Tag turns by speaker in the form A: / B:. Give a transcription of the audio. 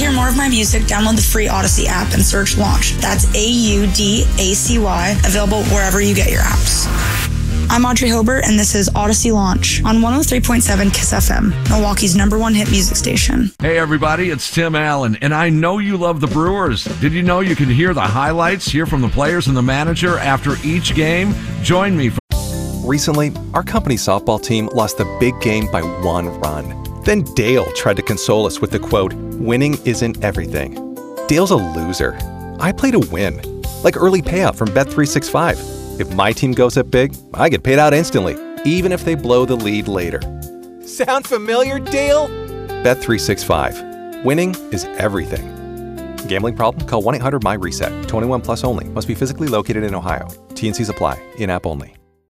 A: hear more of my music, download the free Odyssey app and search Launch. That's AUDACY, available wherever you get your apps. I'm Audrey Hilbert, and this is Odyssey Launch on 103.7 KISS FM, Milwaukee's #1 hit music station.
B: Hey everybody, it's Tim Allen, and I know you love the Brewers. Did you know you can hear the highlights, hear from the players and the manager after each game? Join me.
C: Recently, our company softball team lost the big game by 1 run. Then Dale tried to console us with the quote, "Winning isn't everything." Dale's a loser. I play to win, like early payout from Bet365. If my team goes up big, I get paid out instantly, even if they blow the lead later. Sound familiar, Dale? Bet365. Winning is everything. Gambling problem? Call 1-800-MY-RESET. 21 plus only. Must be physically located in Ohio. T&Cs apply. In-app only.